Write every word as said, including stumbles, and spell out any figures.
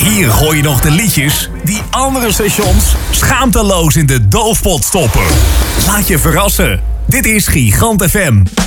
Hier gooi je nog de liedjes die andere stations schaamteloos in de doofpot stoppen. Laat je verrassen. Dit is Gigant F M.